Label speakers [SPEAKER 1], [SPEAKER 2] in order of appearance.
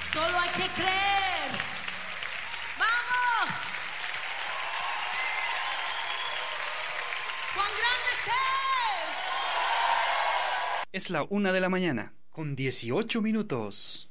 [SPEAKER 1] Solo hay que creer. ¡Vamos! ¡Cuán grande es Él!
[SPEAKER 2] Es la 1 de la mañana, con 18 minutos.